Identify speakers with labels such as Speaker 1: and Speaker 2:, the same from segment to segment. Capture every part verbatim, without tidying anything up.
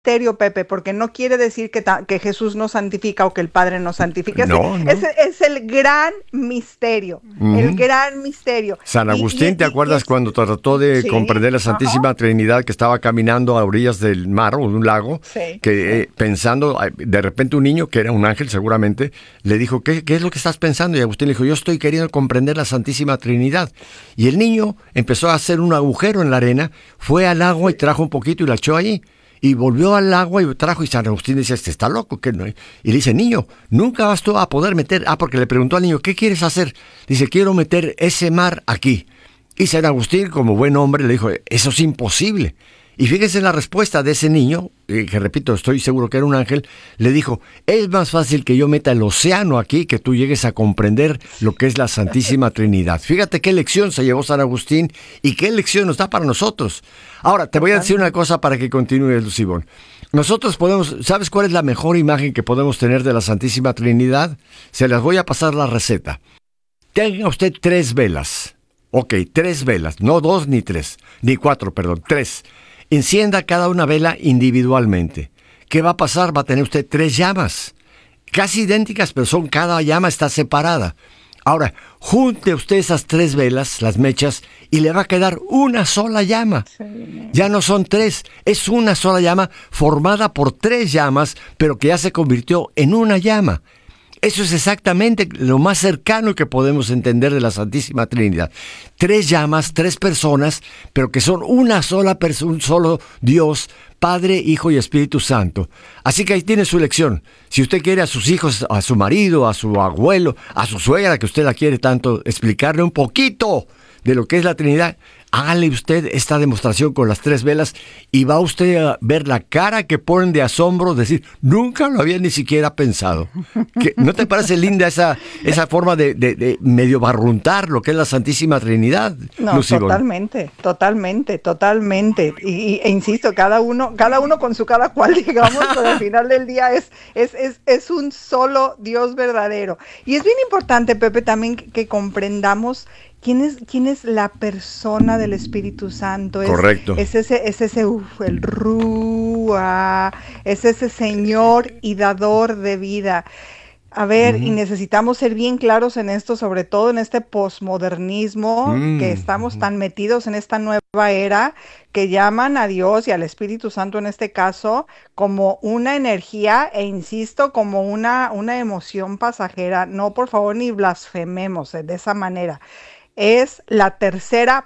Speaker 1: misterio, Pepe, porque no quiere decir que, ta- que Jesús nos santifica o que el Padre nos santifica. Ese,
Speaker 2: No, no.
Speaker 1: ese es el gran misterio, el
Speaker 2: Ujú.
Speaker 1: gran misterio.
Speaker 2: San
Speaker 1: Y, y,
Speaker 2: Agustín, ¿te
Speaker 1: y- y
Speaker 2: acuerdas
Speaker 1: es,
Speaker 2: cuando trató de
Speaker 1: sí,
Speaker 2: comprender la
Speaker 1: ajá,
Speaker 2: Santísima Trinidad, que estaba caminando a orillas del mar o de un lago,
Speaker 1: sí,
Speaker 2: que eh,
Speaker 1: sí.
Speaker 2: pensando, eh, de repente un niño, que era un ángel seguramente, le dijo, ¿qué, qué es lo que estás pensando? Y Agustín le dijo, yo estoy queriendo comprender la Santísima Trinidad. Y el niño empezó a hacer un agujero en la arena, fue al agua y trajo un poquito y la echó ahí. Y volvió al agua y trajo, y San Agustín decía, este está loco. ¿Qué no? Y le dice, niño, nunca vas tú a poder meter, ah, porque le preguntó al niño, ¿qué quieres hacer? Dice, quiero meter ese mar aquí. Y San Agustín, como buen hombre, le dijo, eso es imposible. Y fíjense la respuesta de ese niño, eh, que repito, estoy seguro que era un ángel, le dijo, es más fácil que yo meta el océano aquí, que tú llegues a comprender lo que es la Santísima Trinidad. Fíjate qué lección se llevó San Agustín y qué lección nos da para nosotros. Ahora, te voy a decir una cosa para que continúes, Lucibón. Nosotros podemos, ¿sabes cuál es la mejor imagen que podemos tener de la Santísima Trinidad? Se las voy a pasar la receta. Tenga usted tres velas. Ok, tres velas, no dos ni tres, ni cuatro, perdón, tres. Encienda cada una vela individualmente. ¿Qué va a pasar? Va a tener usted tres llamas, casi idénticas, pero son, cada llama está separada. Ahora, junte usted esas tres velas, las mechas, y le va a quedar una sola llama.
Speaker 1: Sí.
Speaker 2: Ya no son tres, es una sola llama formada por tres llamas, pero que ya se convirtió en una llama. Eso es exactamente lo más cercano que podemos entender de la Santísima Trinidad. Tres llamas, tres personas, pero que son una sola persona, un solo Dios, Padre, Hijo y Espíritu Santo. Así que ahí tiene su lección. Si usted quiere a sus hijos, a su marido, a su abuelo, a su suegra, que usted la quiere tanto, explicarle un poquito de lo que es la Trinidad, hágale usted esta demostración con las tres velas y va usted a ver la cara que ponen de asombro, decir, nunca lo había ni siquiera pensado. ¿Qué, ¿No te parece linda esa, esa forma de, de, de medio barruntar lo que es la Santísima Trinidad,
Speaker 1: No,
Speaker 2: Lucibón?
Speaker 1: totalmente, totalmente, totalmente. Y, y- e insisto, cada uno, cada uno con su cada cual, digamos, pero al final del día es, es, es, es un solo Dios verdadero. Y es bien importante, Pepe, también que, que comprendamos quién es, quién es la persona del Espíritu Santo. Es,
Speaker 2: Correcto.
Speaker 1: es ese, es ese, uf, el Rúa, es ese Señor y dador de vida. A ver, y
Speaker 2: Ujú.
Speaker 1: necesitamos ser bien claros en esto, sobre todo en este posmodernismo, que
Speaker 2: Mm,
Speaker 1: estamos
Speaker 2: ujú.
Speaker 1: tan metidos en esta nueva era, que llaman a Dios y al Espíritu Santo en este caso como una energía, e insisto, como una, una emoción pasajera. No, por favor, ni blasfememos eh, de esa manera. Es la tercera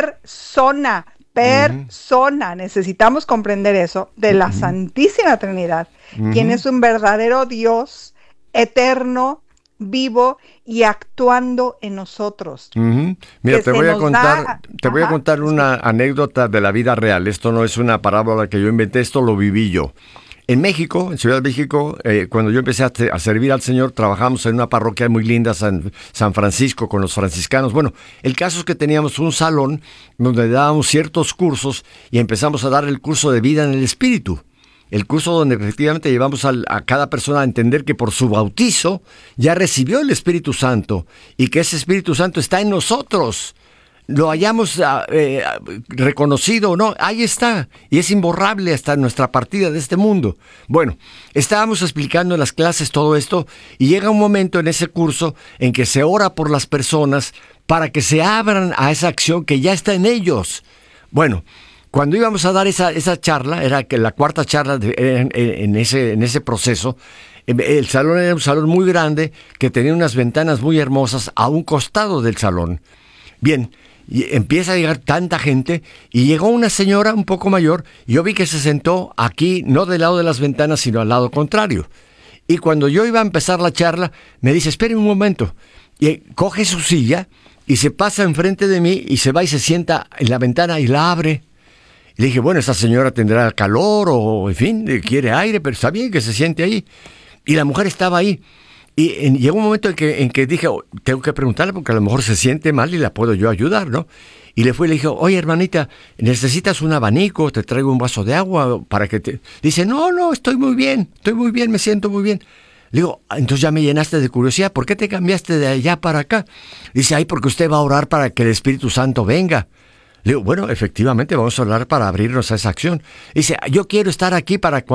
Speaker 1: persona,
Speaker 2: Ujú,
Speaker 1: persona. Necesitamos comprender eso de la
Speaker 2: ujú,
Speaker 1: Santísima Trinidad, quien
Speaker 2: ujú,
Speaker 1: es un verdadero Dios eterno, vivo y actuando en nosotros,
Speaker 2: ujú. Mira,
Speaker 1: que
Speaker 2: te
Speaker 1: se
Speaker 2: voy a
Speaker 1: nos
Speaker 2: contar,
Speaker 1: da,
Speaker 2: te voy a
Speaker 1: ajá,
Speaker 2: contar
Speaker 1: escucha.
Speaker 2: una anécdota de la vida real. Esto no es una parábola que yo inventé, esto lo viví yo. En México, en Ciudad de México, eh, cuando yo empecé a, te- a servir al Señor, trabajamos en una parroquia muy linda, San, San Francisco, con los franciscanos. Bueno, el caso es que teníamos un salón donde dábamos ciertos cursos y empezamos a dar el curso de vida en el Espíritu. El curso donde efectivamente llevamos al- a cada persona a entender que por su bautizo ya recibió el Espíritu Santo y que ese Espíritu Santo está en nosotros. Lo hayamos ah, eh, ah, reconocido o no, ahí está, y es imborrable hasta nuestra partida de este mundo. Bueno, estábamos explicando en las clases todo esto, y llega un momento en ese curso en que se ora por las personas para que se abran a esa acción que ya está en ellos. Bueno, cuando íbamos a dar esa, esa charla, era que la cuarta charla de- en, en- en ese, en ese proceso, eh, el salón era un salón muy grande que tenía unas ventanas muy hermosas a un costado del salón. Bien, y empieza a llegar tanta gente y llegó una señora un poco mayor y yo vi que se sentó aquí, no del lado de las ventanas, sino al lado contrario. Y cuando yo iba a empezar la charla, me dice, espere un momento. Y eh, coge su silla y se pasa enfrente de mí y se va y se sienta en la ventana y la abre. Y le dije, bueno, esa señora tendrá calor o, en fin, eh, quiere aire, pero está bien que se siente ahí. Y la mujer estaba ahí. Y en- llegó un momento en que, en que dije, "Oh, tengo que preguntarle porque a lo mejor se siente mal y la puedo yo ayudar, ¿no?" Y le fui y le dije, oye, hermanita, ¿necesitas un abanico? ¿Te traigo un vaso de agua para que te...? Dice, no, no, estoy muy bien, estoy muy bien, me siento muy bien. Le digo, "Ah, entonces ya me llenaste de curiosidad, ¿por qué te cambiaste de allá para acá?" Dice, ay, porque usted va a orar para que el Espíritu Santo venga. Le digo, bueno, efectivamente vamos a hablar para abrirnos a esa acción. Dice, yo quiero estar aquí para